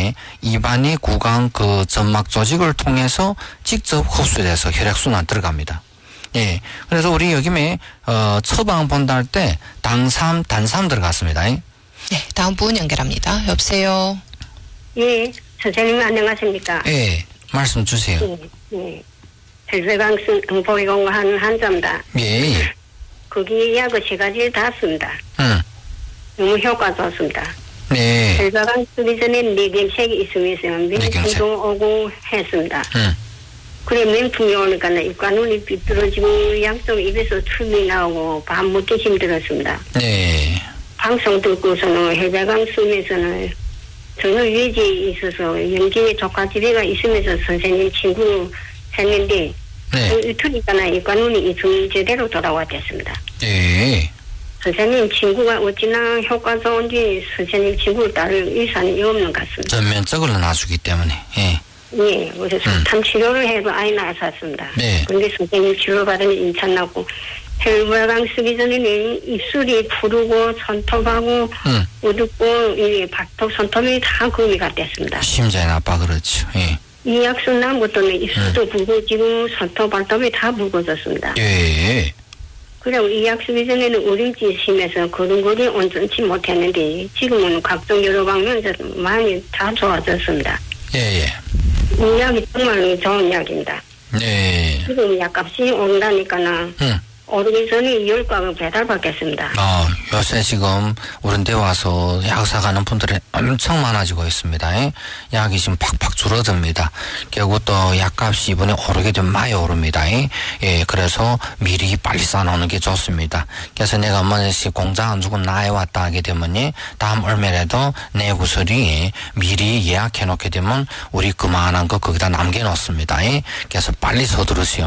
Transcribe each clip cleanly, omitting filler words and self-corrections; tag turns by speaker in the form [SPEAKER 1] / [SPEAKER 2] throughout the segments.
[SPEAKER 1] 예, 입안이 구강 그 점막 조직을 통해서 직접 흡수돼서 혈액순환 들어갑니다. 예, 그래서 우리 여기에 처방 본다 할 때 당삼, 단삼 들어갔습니다. 예.
[SPEAKER 2] 네, 다음 분 연결합니다. 여보세요.
[SPEAKER 3] 예, 선생님 안녕하십니까?
[SPEAKER 1] 예, 말씀 주세요.
[SPEAKER 3] 예. 혈배강성 응보이공한 환자입니다.
[SPEAKER 1] 예.
[SPEAKER 3] 거기 약을 3가지 다 씁니다. 너무 효과 좋습니다.
[SPEAKER 1] 네.
[SPEAKER 3] 혈배강 쓰기 전에 뇌경색이 있으면서 맹풍도 오고 했습니다. 그래 맹풍이 오니까 입과 눈이 삐뚤어지고 양쪽 입에서 춤이 나오고 밥 먹기 힘들었습니다.
[SPEAKER 1] 네.
[SPEAKER 3] 방송 듣고서는 혈배강 쓰면서는 저는 외지에 있어서 연기에 조카집에가 있으면서 선생님 친구 했는데
[SPEAKER 1] 네.
[SPEAKER 3] 이틀이니까 입과 눈이 제대로 돌아왔댔습니다.
[SPEAKER 1] 네.
[SPEAKER 3] 선생님 친구가 어찌나 효과 좋은지 선생님 친구를 따를 의사는 없는 것 같습니다.
[SPEAKER 1] 전면적으로 나주기 때문에. 예.
[SPEAKER 3] 예, 그래서 석탄 치료를 해도 아이 나았었습니다.
[SPEAKER 1] 네.
[SPEAKER 3] 그런데 선생님 치료받으니 인찬나고 혈관광 쓰기 전에는 입술이 푸르고 손톱하고 어둡고 이 발톱 손톱이 다 거미가 됐습니다.
[SPEAKER 1] 심장이 나빠 그렇죠. 예.
[SPEAKER 3] 이 약순 다음부터는 입술도 붉어지고 손톱 발톱이 다 붉어졌습니다.
[SPEAKER 1] 예.
[SPEAKER 3] 그리고 이 약 쓰기 전에는 우림증이 심해서 걸음걸이 온전치 못했는데 지금은 각종 여러 방면에서 많이 다 좋아졌습니다.
[SPEAKER 1] 예.
[SPEAKER 3] 이 약이 정말 좋은 약입니다.
[SPEAKER 1] 네.
[SPEAKER 3] 지금 약값이 온다니까는 오르기 전에 10곽을 배달받겠습니다.
[SPEAKER 1] 요새 지금 우리 데 와서 약 사가는 분들이 엄청 많아지고 있습니다. 예? 약이 지금 팍팍 줄어듭니다. 결국 또 약값이 이번에 오르게 되면 많이 오릅니다. 예, 그래서 미리 빨리 싸놓는 게 좋습니다. 그래서 내가 뭐지 공장 안 주고 나에 왔다 하게 되면 다음 얼마라도 내 구슬이 미리 예약해 놓게 되면 우리 그만한 거 거기다 남겨 놓습니다. 예? 그래서 빨리 서두르세요.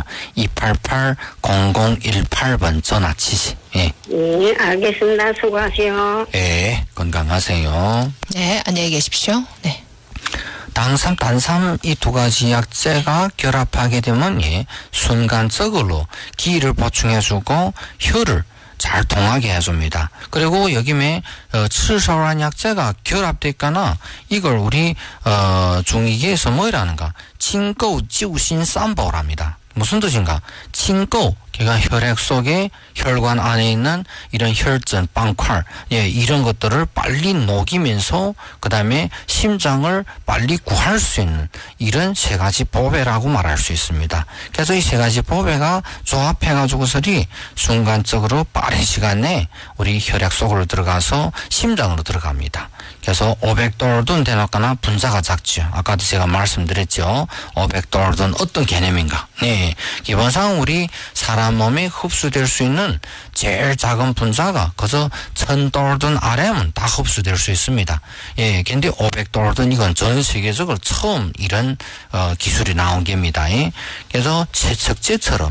[SPEAKER 1] 288-0018번 전화 치시. 예.
[SPEAKER 3] 예, 알겠습니다. 수고하세요.
[SPEAKER 1] 예, 건강하세요.
[SPEAKER 2] 네, 안녕히 계십시오. 네.
[SPEAKER 1] 당삼, 단삼 이 두 가지 약재가 결합하게 되면 순간적으로 기를 보충해주고 혈을 잘 통하게 해줍니다. 그리고 여기에 칠사오란 약재가 결합됐거나 이걸 우리 중이계에서 뭐라는가 칭꺼우 찌우신 쌈보랍니다. 무슨 뜻인가? 칭꺼우 걔가 혈액 속에 혈관 안에 있는 이런 혈전, 빵块, 이런 것들을 빨리 녹이면서 그 다음에 심장을 빨리 구할 수 있는 이런 3가지 보배라고 말할 수 있습니다. 그래서 이 3가지 보배가 조합해가지고서리 순간적으로 빠른 시간 내에 우리 혈액 속으로 들어가서 심장으로 들어갑니다. 그래서 500돌든 되놓거나 분자가 작죠. 아까도 제가 말씀드렸죠. 500돌든 어떤 개념인가? 네, 기본상 우리 사람 몸에 흡수될 수 있는 제일 작은 분자가 그저 1000돌든 아래면 다 흡수될 수 있습니다. 예, 근데 500돌든 이건 전 세계적으로 처음 이런 기술이 나온 겁니다. 예. 그래서 세척제처럼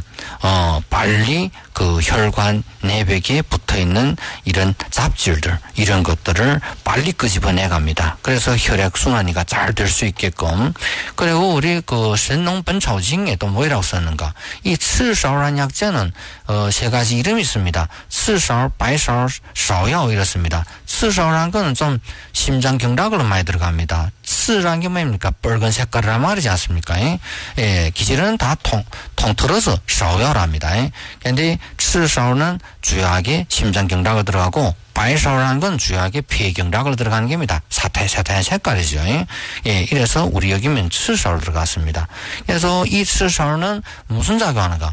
[SPEAKER 1] 빨리 그 혈관 내벽에 붙어 있는 이런 잡질들 이런 것들을 빨리 끄집어내 갑니다. 그래서 혈액 순환이가 잘 될 수 있게끔. 그리고 우리 그 신농本草经에도 뭐라고 썼는가? 이 칠사오란 약재는 3가지 이름이 있습니다. 칠사오, 바이사오, 사오야오 이렇습니다. 칠사오란 거는 좀 심장 경락으로 많이 들어갑니다. 칠이란 게 뭡니까? 빨간 색깔이란 말이지 않습니까? 예, 기질은 다 통틀어서 사오야오랍니다. 근데 칠사오는 주요하게 심장 경락을 들어가고 바이사오라는 건 주요하게 폐경락을 들어가는 겁니다. 사타의 색깔이죠. 예, 이래서 우리 여기면 칠사오 들어갔습니다. 그래서 이 칠사오는 무슨 작용하는가?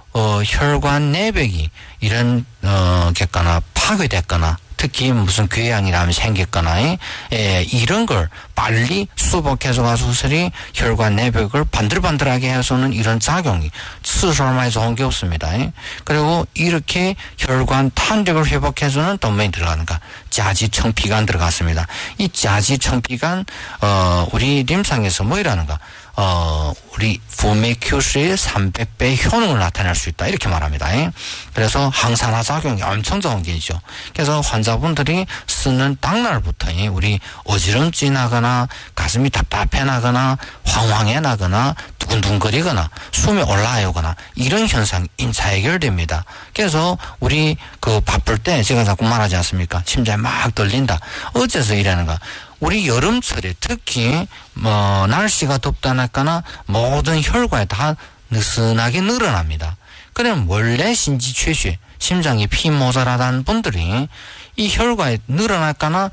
[SPEAKER 1] 혈관 내벽이 이런 겠거나 파괴됐거나 특히 무슨 궤양이라면 생겼거나 이런 걸 빨리 수복해서 가서서리 혈관 내벽을 반들반들하게 해서는 이런 작용이 칠사오만 좋은 게 없습니다. 그리고 이렇게 혈관 탄력을 회복해서는 또 뭐에 들어가는가? 자지청피관 들어갔습니다. 이 자지청피관 우리 림상에서 뭐라는가? 우리 부메큐스의 300배 효능을 나타낼 수 있다 이렇게 말합니다. 그래서 항산화 작용이 엄청 좋은 게죠. 그래서 환자분들이 쓰는 당날부터 우리 어지럼증이 나거나 가슴이 답답해 나거나 황황해 나거나 두근두근거리거나 숨이 올라오거나 이런 현상 인차 해결됩니다. 그래서 우리 그 바쁠 때 제가 자꾸 말하지 않습니까? 심장이 막 떨린다. 어째서 이러는가? 우리 여름철에 특히 뭐 날씨가 덥다니까나 모든 혈관이 다 느슨하게 늘어납니다. 그럼 원래 신지缺血, 심장이 피 모자라다는 분들이 이 혈관이 늘어날까나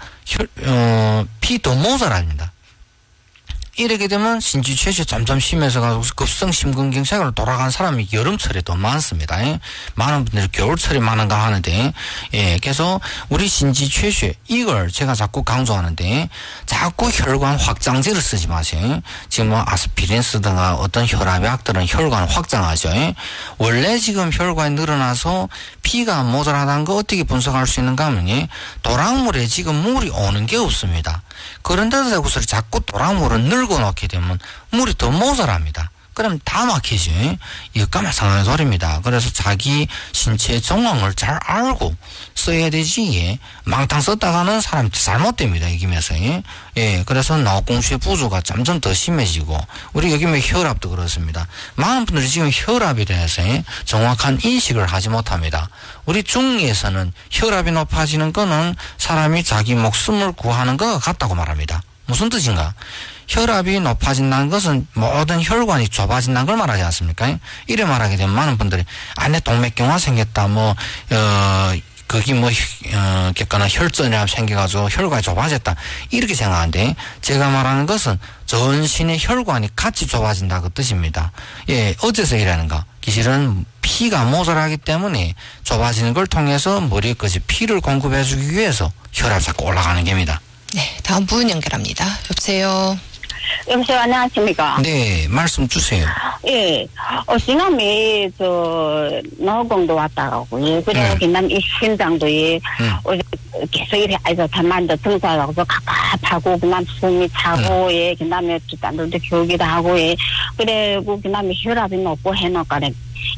[SPEAKER 1] 피도 모자랍니다. 이렇게 되면 신지缺血점점 심해서 가지고 급성 심근경색으로 돌아간 사람이 여름철에 더 많습니다. 많은 분들이 겨울철에 많은가 하는데, 그래서 우리 신지缺血, 이걸 제가 자꾸 강조하는데, 자꾸 혈관 확장제를 쓰지 마세요. 지금 뭐 아스피린 쓰든가 어떤 혈압약들은 혈관 확장하죠. 원래 지금 혈관이 늘어나서 피가 모자라다는 거 어떻게 분석할 수 있는가 하면, 도랑물에 지금 물이 오는 게 없습니다. 그런데도 대고서 자꾸 도랑물을 넣게 되면 물이 더 모자랍니다. 그럼 다 막히죠. 이거 까마상한 소리입니다. 그래서 자기 신체 정황을 잘 알고 써야 되지, 망탕 썼다가는 사람이 잘못됩니다. 이기면서. 그래서脑供血 부조가 점점 더 심해지고, 우리 여기 뭐 혈압도 그렇습니다. 많은 분들이 지금 혈압에 대해서 정확한 인식을 하지 못합니다. 우리 중에서는 혈압이 높아지는 거는 사람이 자기 목숨을 구하는 것과 같다고 말합니다. 무슨 뜻인가? 혈압이 높아진다는 것은 모든 혈관이 좁아진다는 걸 말하지 않습니까? 이래 말하게 되면 많은 분들이 안에 동맥경화 생겼다, 거기 겠거나 혈전이라 생겨가지고 혈관이 좁아졌다, 이렇게 생각하는데, 제가 말하는 것은 전신의 혈관이 같이 좁아진다 그 뜻입니다. 어째서 이라는가? 기실은 피가 모자라기 때문에 좁아지는 걸 통해서 머리까지 피를 공급해주기 위해서 혈압이 자꾸 올라가는 겁니다.
[SPEAKER 2] 네, 다음 분 연결합니다. 여보세요.
[SPEAKER 4] 여보세요, 안녕하십니까?
[SPEAKER 1] 네, 말씀 주세요.
[SPEAKER 4] 예, 지난해, 노공도 왔다고, 그래, 그다음 이 심장도, 계속 이래, 잠만도 등산하고, 갑갑하고, 그다음 숨이 차고, 그다음에 딴들도 교기도 하고, 그리고 그다음에 혈압이 높고 해놓으니까,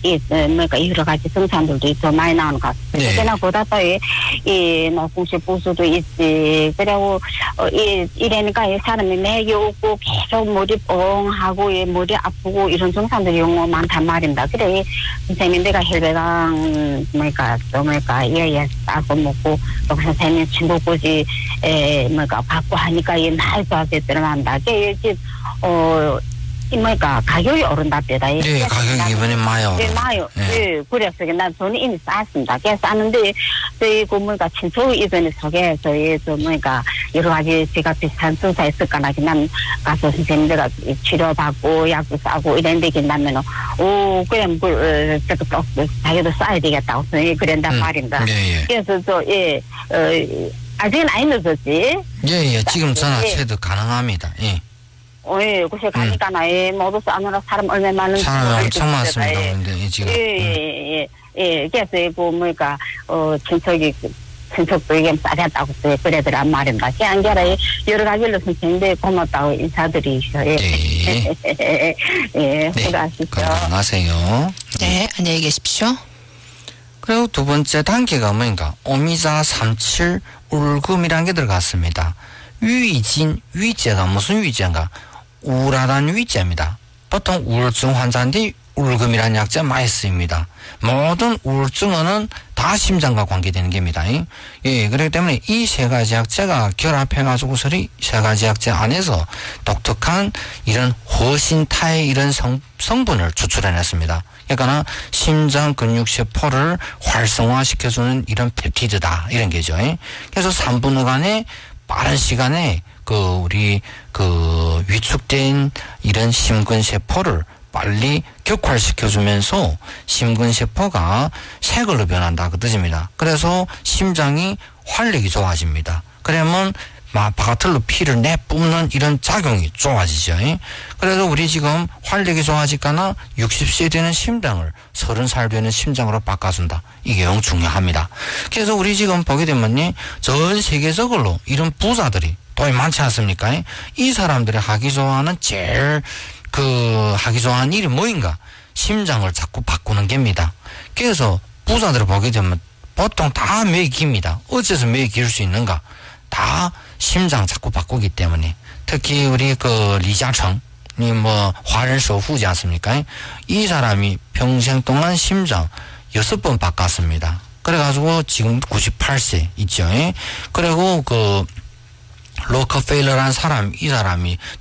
[SPEAKER 4] 여러 가지 증상들도 더 많이 나오는 것 같습니다. 그러나 보다 또, 노공血 부수도 있지. 그리고, 이러니까 이 사람이 맥이 없고 계속 머리 뻥하고, 머리 아프고 이런 증상들이 너무 많단 말입니다. 그래, 선생님, 내가 혈배강, 싸서 먹고, 또 선생님 친구까지, 받고 하니까 많이 좋아졌더란다. 가격이 오른답니다.
[SPEAKER 1] 네, 가격이 이번에 많아요.
[SPEAKER 4] 네, 많아요. 네, 그래서 난 저는 이미 쌌습니다. 그래서 쌌는데, 저희 친척 이전에 소개해서, 여러 가지 제가 비슷한 증사 있을까나, 그냥 가서 선생님 내가 치료받고, 약도 싸고, 이랬는데, 그냥, 그냥, 자기도 싸야 되겠다고, 그런단 말입니다. 그래서 아직은 안 늦었지?
[SPEAKER 1] 지금 전화체도 가능합니다.
[SPEAKER 4] 그새 가니까, 모두 싸느라 사람 얼마나 많은지.
[SPEAKER 1] 사람이 엄청 많습니다, 근데, 지금.
[SPEAKER 4] 그래서, 친척도 이게 싸겠다고 그러더란 말입니다. 그냥 여러 가지로 선생님들 고맙다고 인사드리셔요. 수고하십시오.
[SPEAKER 1] 건강하세요.
[SPEAKER 2] 네, 안녕히 계십시오.
[SPEAKER 1] 그리고 두 번째 단계가 뭔가, 오미자 37 울금이라는 게 들어갔습니다. 위제가 무슨 위제인가? 우울하다는 위제입니다. 보통 우울증 환자인데 울금이라는 약제 많이 쓰입니다. 모든 우울증은 다 심장과 관계되는 겁니다. 그렇기 때문에 이 세 가지 약제가 결합해가지고서리 세 가지 약제 안에서 독특한 이런 허신타의 이런 성분을 추출해냈습니다. 그러니까 심장 근육세포를 활성화시켜주는 이런 펩티드다, 이런 게죠. 그래서 3분여간에 빠른 시간에 위축된 이런 심근세포를 빨리 격활시켜주면서 심근세포가 새 걸로 변한다 그 뜻입니다. 그래서 심장이 활력이 좋아집니다. 그러면 바깥으로 피를 내뿜는 이런 작용이 좋아지죠. 그래서 우리 지금 활력이 좋아지거나 60세 되는 심장을 30살 되는 심장으로 바꿔준다. 이게 영 중요합니다. 그래서 우리 지금 보게 되면 전 세계적으로 이런 부자들이 또 많지 않습니까? 이 사람들이 하기 좋아하는 제일 하기 좋아하는 일이 뭐인가? 심장을 자꾸 바꾸는 겁니다. 그래서 부자들을 보게 되면 보통 다 맥이 깁니다. 어째서 맥이 길 수 있는가? 다 심장 자꾸 바꾸기 때문에. 특히 우리 리자청이 화를首富지 않습니까? 이 사람이 평생 동안 심장 6번 바꿨습니다. 그래가지고 지금 98세 있죠. 그리고 로커펠러란 사람, 이 사람이